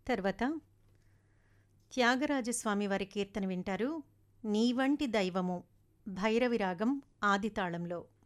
తర్వాత త్యాగరాజస్వామి వారి కీర్తన వింటారు. నీవంటి దైవము, భైరవి రాగం ఆదితాళంలో.